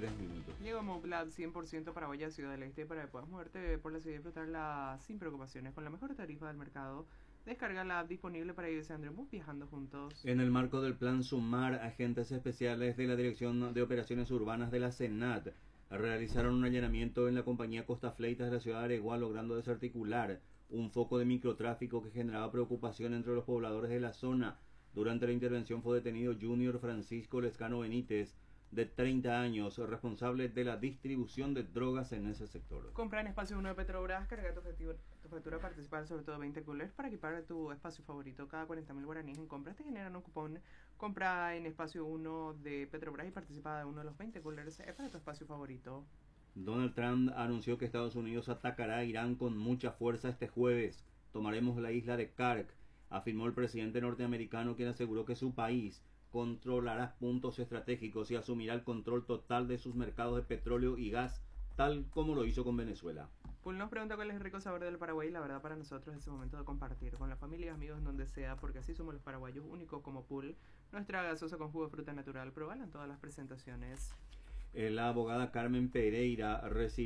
23 minutos. Llega Moblad 100% Paraguaya Ciudad del Este para que puedas moverte por la ciudad y disfrutarla sin preocupaciones con la mejor tarifa del mercado. Descarga la app disponible para irse a Andremos viajando juntos. En el marco del plan Sumar, agentes especiales de la Dirección de Operaciones Urbanas de la SENAT realizaron un allanamiento en la compañía Costa Fleitas de la ciudad de Areguá, logrando desarticular un foco de microtráfico que generaba preocupación entre los pobladores de la zona. Durante la intervención fue detenido Junior Francisco Lescano Benítez, de 30 años, responsable de la distribución de drogas en ese sector. Compra en Espacio 1 de Petrobras, carga tu factura, participar sobre todo 20 coolers para equipar tu espacio favorito. Cada 40.000 guaraníes en compras te generan un cupón. Compra en Espacio 1 de Petrobras y participa de uno de los 20 coolers para tu espacio favorito. Donald Trump anunció que Estados Unidos atacará a Irán con mucha fuerza este jueves. Tomaremos la isla de Kark, afirmó el presidente norteamericano, quien aseguró que su país controlará puntos estratégicos y asumirá el control total de sus mercados de petróleo y gas, tal como lo hizo con Venezuela. Pool nos pregunta cuál es el rico sabor del Paraguay. La verdad, para nosotros es el momento de compartir con la familia y amigos en donde sea, porque así somos los paraguayos, únicos como Pool. Nuestra gaseosa con jugo de fruta natural, probala en todas las presentaciones. La abogada Carmen Pereira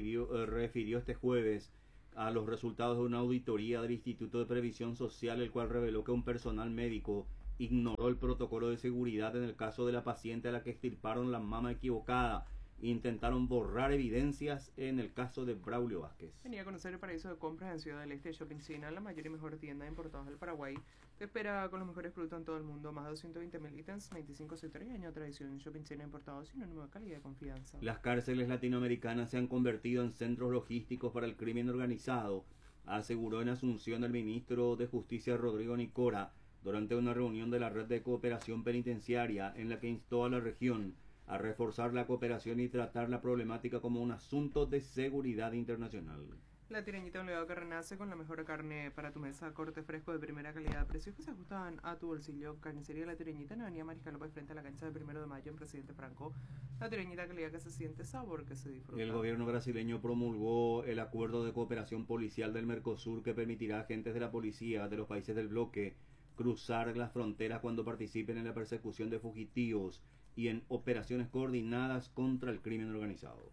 refirió este jueves a los resultados de una auditoría del Instituto de Previsión Social, el cual reveló que un personal médico ignoró el protocolo de seguridad en el caso de la paciente a la que extirparon la mama equivocada. Intentaron borrar evidencias en el caso de Braulio Vázquez. Venía a conocer el paraíso de compras en Ciudad del Este, Shopping China, la mayor y mejor tienda de importados del Paraguay. Te espera con los mejores productos en todo el mundo, más de 220.000 ítems, 25 sectores y año de tradición. Shopping China importados, sinónimo de calidad y confianza. Las cárceles latinoamericanas se han convertido en centros logísticos para el crimen organizado, aseguró en Asunción el ministro de Justicia Rodrigo Nicora durante una reunión de la Red de Cooperación Penitenciaria, en la que instó a la región a reforzar la cooperación y tratar la problemática como un asunto de seguridad internacional. La Tirañita, un legado que renace con la mejor carne para tu mesa, corte fresco de primera calidad, precios que se ajustan a tu bolsillo. Carnicería La Tirañita en Avenida Mariscal López frente a la cancha del 1 de mayo en Presidente Franco. La Tirañita, calidad que se siente, sabor que se disfruta. El gobierno brasileño promulgó el acuerdo de cooperación policial del Mercosur, que permitirá a agentes de la policía de los países del bloque cruzar las fronteras cuando participen en la persecución de fugitivos y en operaciones coordinadas contra el crimen organizado.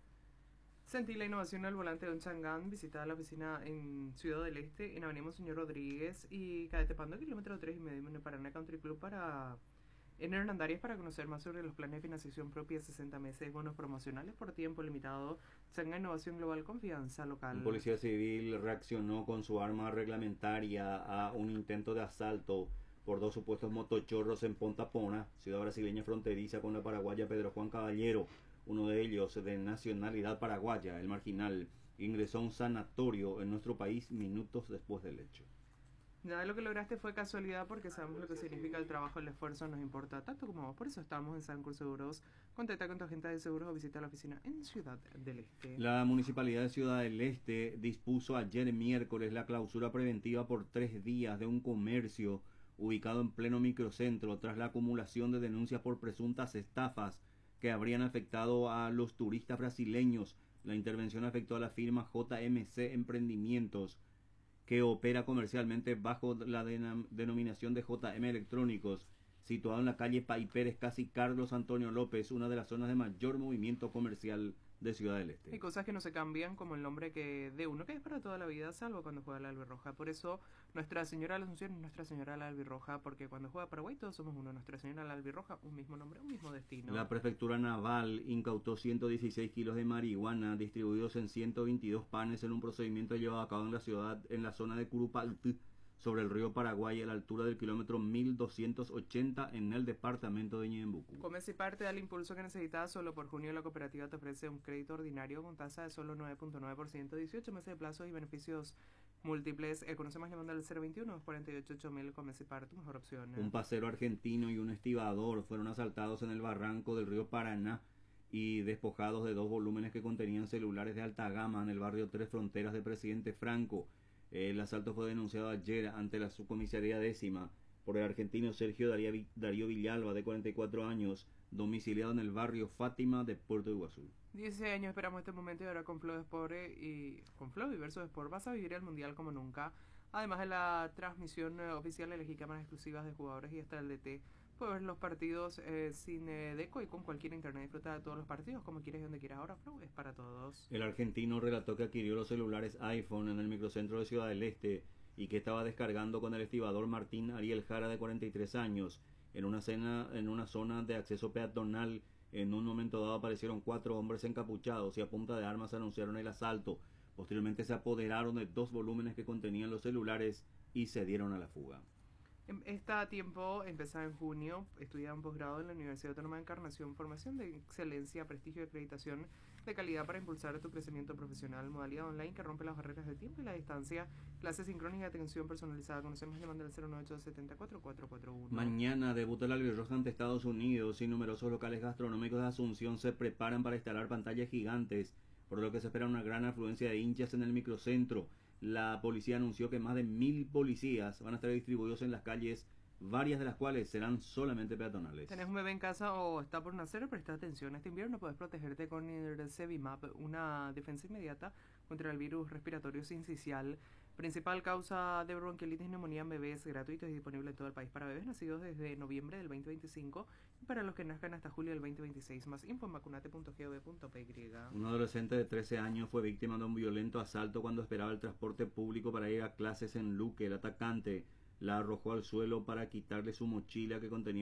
Sentí la innovación al volante de un Chang'an. Visita la oficina en Ciudad del Este, en Avenida Monseñor Rodríguez y Caetepando, kilómetro 3,5 en el Paraná Country Club en Hernandarias, para conocer más sobre los planes de financiación propia, 60 meses, bonos promocionales por tiempo limitado. Chang'an, innovación global, confianza local. Un policía civil reaccionó con su arma reglamentaria a un intento de asalto por dos supuestos motochorros en Pontapona, ciudad brasileña fronteriza con la paraguaya Pedro Juan Caballero. Uno de ellos, de nacionalidad paraguaya, el marginal, ingresó a un sanatorio en nuestro país minutos después del hecho. Nada de lo que lograste fue casualidad, porque sabemos lo que significa el trabajo, el esfuerzo nos importa tanto como vos. Por eso estamos en Sancur Seguros. Contacta con tu agente de seguros o visita la oficina en Ciudad del Este. La Municipalidad de Ciudad del Este dispuso ayer miércoles la clausura preventiva por 3 días de un comercio ubicado en pleno microcentro tras la acumulación de denuncias por presuntas estafas que habrían afectado a los turistas brasileños. La intervención afectó a la firma JMC Emprendimientos, que opera comercialmente bajo la denominación de JM Electrónicos, situado en la calle Paiperes, casi Carlos Antonio López, una de las zonas de mayor movimiento comercial de Ciudad del Este. Hay cosas que no se cambian, como el nombre de uno, que es para toda la vida, salvo cuando juega la Albirroja. Por eso Nuestra Señora de la Asunción es Nuestra Señora de la Albirroja, porque cuando juega Paraguay todos somos uno. Nuestra Señora de la Albirroja, un mismo nombre, un mismo destino. La Prefectura Naval incautó 116 kilos de marihuana distribuidos en 122 panes en un procedimiento llevado a cabo en la zona de Curupaltí, sobre el río Paraguay, a la altura del kilómetro 1280 en el departamento de Ñembucú. Comercio y parte del impulso que necesitas. Solo por junio la cooperativa te ofrece un crédito ordinario con tasa de solo 9.9%, 18 meses de plazo y beneficios múltiples. Conoce más llamando al 021-248-8000. Comercio y parte, tu mejor opción. Un pasero argentino y un estibador fueron asaltados en el barranco del río Paraná y despojados de 2 volúmenes que contenían celulares de alta gama en el barrio Tres Fronteras de Presidente Franco. El asalto fue denunciado ayer ante la subcomisaría 10ª por el argentino Sergio Darío Villalba, de 44 años, domiciliado en el barrio Fátima de Puerto Iguazú. 16 años esperamos este momento, y ahora con Flow Sport y Versus Sport vas a vivir el mundial como nunca. Además de la transmisión oficial, elegí cámaras exclusivas de jugadores y hasta el DT. puedes ver los partidos sin deco y con cualquier internet. Disfruta de todos los partidos como quieres y donde quieras. Ahora Flow es para todos. El argentino relató que adquirió los celulares iPhone en el microcentro de Ciudad del Este y que estaba descargando con el estibador Martín Ariel Jara, de 43 años, en una zona de acceso peatonal. En un momento dado aparecieron 4 hombres encapuchados y a punta de armas anunciaron el asalto. Posteriormente se apoderaron de 2 volúmenes que contenían los celulares y se dieron a la fuga. Está a tiempo, empezaba en junio, estudia un posgrado en la Universidad Autónoma de Encarnación, formación de excelencia, prestigio y acreditación de calidad para impulsar tu crecimiento profesional, modalidad online que rompe las barreras del tiempo y la distancia, clase sincrónica de atención personalizada. Conocemos llamando al 098744441. Mañana debuta el albirroja ante Estados Unidos y numerosos locales gastronómicos de Asunción se preparan para instalar pantallas gigantes, por lo que se espera una gran afluencia de hinchas en el microcentro. La policía anunció que más de 1000 policías van a estar distribuidos en las calles, varias de las cuales serán solamente peatonales. ¿Tenés un bebé en casa o está por nacer? Presta atención. Este invierno puedes protegerte con Nirsevimab, una defensa inmediata contra el virus respiratorio sincicial. Principal causa de bronquiolitis y neumonía en bebés, gratuito y disponible en todo el país para bebés nacidos desde noviembre del 2025 y para los que nazcan hasta julio del 2026. Más info en vacunate.gov.py. Un adolescente de 13 años fue víctima de un violento asalto cuando esperaba el transporte público para ir a clases en Luque. El atacante la arrojó al suelo para quitarle su mochila que contenía